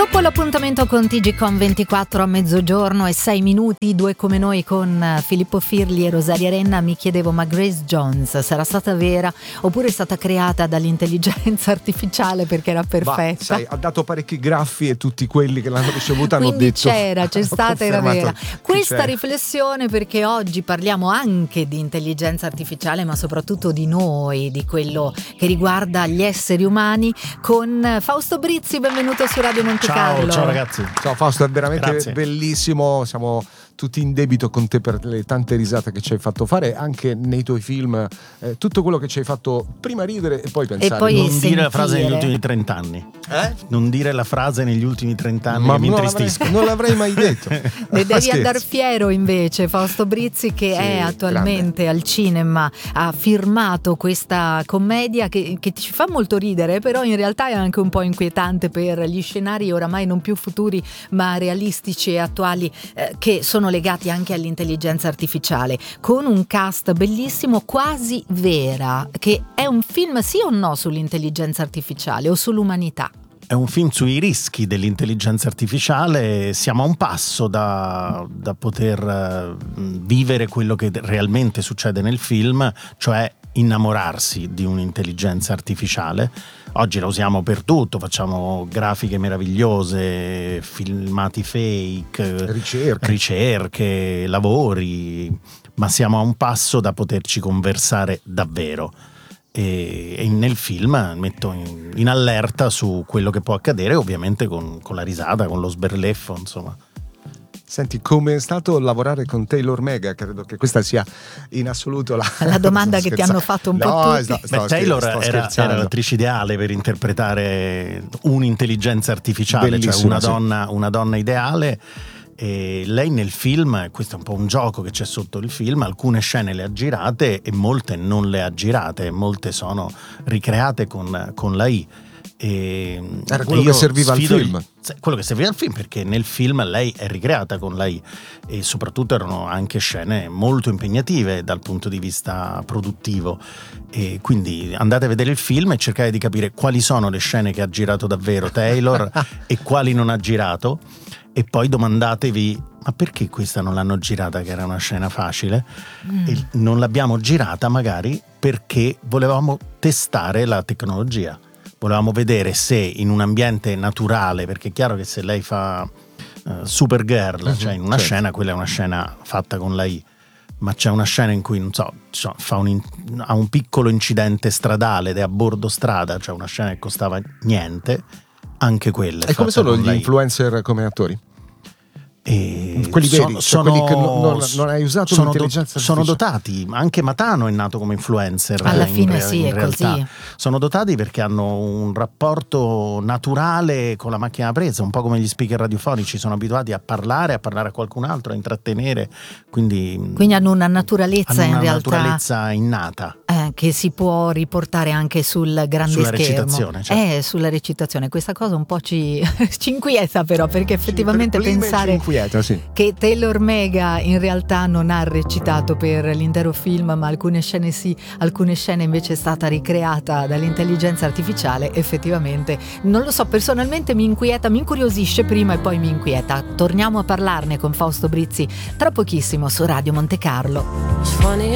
Dopo l'appuntamento con TGcom 24 a mezzogiorno e 6 minuti, 2 come noi con Filippo Firli e Rosaria Renna, mi chiedevo, ma Grace Jones sarà stata vera oppure è stata creata dall'intelligenza artificiale perché era perfetta? Sai, ha dato parecchi graffi e tutti quelli che l'hanno ricevuta hanno Quindi detto c'è stata, era vera. Questa c'era. Riflessione, perché oggi parliamo anche di intelligenza artificiale, ma soprattutto di noi, di quello che riguarda gli esseri umani, con Fausto Brizzi. Benvenuto su Radio Monte Carlo. Ciao ragazzi. Ciao Fausto, è veramente Grazie. bellissimo. Siamo tutti in debito con te per le tante risate che ci hai fatto fare anche nei tuoi film, tutto quello che ci hai fatto prima ridere e poi pensare. E poi Non sentire. dire la frase negli ultimi 30 anni. Non dire la frase negli ultimi 30 anni, Ma che mi non intristisco. non l'avrei mai detto. Ne devi andare fiero invece, Fausto Brizzi, che è attualmente al cinema, ha firmato questa commedia che ci fa molto ridere, però in realtà è anche un po' inquietante per gli scenari oramai non più futuri ma realistici e attuali, che sono legati anche all'intelligenza artificiale, con un cast bellissimo, Quasi Vera, che è un film sì o no sull'intelligenza artificiale o sull'umanità? È un film sui rischi dell'intelligenza artificiale. Siamo a un passo da poter vivere quello che realmente succede nel film, cioè innamorarsi di un'intelligenza artificiale. Oggi la usiamo per tutto, facciamo grafiche meravigliose, filmati fake, ricerche, lavori, ma siamo a un passo da poterci conversare davvero. E nel film metto in allerta su quello che può accadere, ovviamente con la risata, con lo sberleffo, insomma. Senti, come è stato lavorare con Taylor Mega? Credo che questa sia in assoluto la domanda che ti hanno fatto un po' tutti. Taylor era l'attrice ideale per interpretare un'intelligenza artificiale, bellissima, cioè una donna ideale. E lei nel film, questo è un po' un gioco che c'è sotto il film, alcune scene le ha girate e molte non le ha girate, molte sono ricreate con la I. Era quello che serviva al film. Quello che serviva al film, perché nel film lei è ricreata con la I e soprattutto erano anche scene molto impegnative dal punto di vista produttivo, e quindi andate a vedere il film e cercate di capire quali sono le scene che ha girato davvero Taylor e quali non ha girato, e poi domandatevi: ma perché questa non l'hanno girata, che era una scena facile? E non l'abbiamo girata magari perché volevamo testare la tecnologia. Volevamo vedere se in un ambiente naturale, perché è chiaro che se lei fa Supergirl, cioè in una scena, quella è una scena fatta con la I, ma c'è una scena in cui, non so, ha un piccolo incidente stradale ed è a bordo strada, cioè una scena che costava niente, anche quella. E come sono gli influencer come attori? Quelli veri, quelli che non hai usato l'intelligenza artificiale. Sono dotati, anche Matano è nato come influencer. Alla fine sì, in è realtà. così. Sono dotati perché hanno un rapporto naturale con la macchina da presa, un po' come gli speaker radiofonici, sono abituati a parlare a qualcun altro, a intrattenere, quindi hanno una naturalezza in realtà, naturalezza innata. Che si può riportare anche sul grande sulla schermo. Recitazione, certo. Sulla recitazione. Questa cosa un po' ci inquieta, però, perché effettivamente pensare che Taylor Mega in realtà non ha recitato per l'intero film, ma alcune scene sì, alcune scene invece è stata ricreata dall'intelligenza artificiale, effettivamente non lo so, personalmente mi inquieta, mi incuriosisce prima e poi mi inquieta. Torniamo a parlarne con Fausto Brizzi tra pochissimo su Radio Monte Carlo.